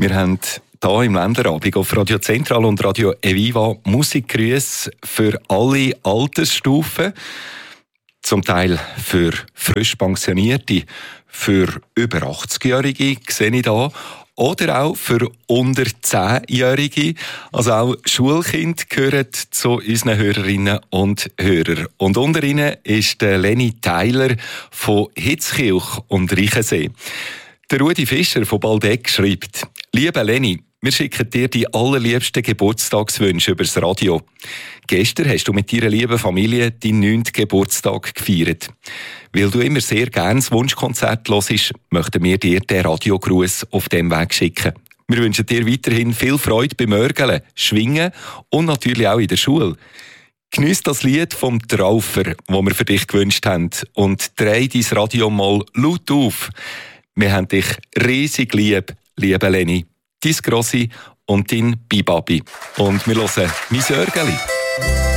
Wir haben hier im Ländlerabend auf Radio Zentral und Radio Eviva Musikgrüße für alle Altersstufen. Zum Teil für frisch Pensionierte, für über 80-Jährige, sehe ich da. Oder auch für unter 10-Jährige. Also auch Schulkinder gehören zu unseren Hörerinnen und Hörern. Und unter ihnen ist der Lenny Tyler von Hitzkirch und Reichensee. Der Rudi Fischer von Baldeck schreibt: Lieber Lenny, wir schicken dir die allerliebsten Geburtstagswünsche übers Radio. Gestern hast du mit deiner lieben Familie deinen 9. Geburtstag gefeiert. Weil du immer sehr gerne das Wunschkonzert hörst, möchten wir dir den Radiogruß auf diesem Weg schicken. Wir wünschen dir weiterhin viel Freude beim Örgeln, Schwingen und natürlich auch in der Schule. Geniess das Lied vom Traufer, das wir für dich gewünscht haben, und dreh dein Radio mal laut auf. Wir haben dich riesig lieb, liebe Lenny. Dein Grossi und dein Bibabi. Und wir hören «Mein Örgeli».